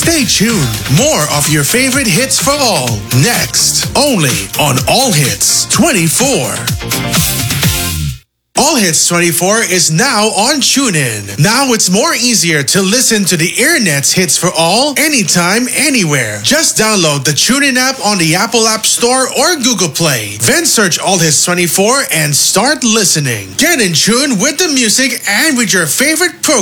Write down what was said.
Stay tuned. More of your favorite hits for all. Next, only on All Hits 24. All Hits 24 is now on TuneIn. Now it's more easier to listen to the Internet's hits for all, anytime, anywhere. Just download the TuneIn app on the Apple App Store or Google Play. Then search All Hits 24 and start listening. Get in tune with the music and with your favorite program.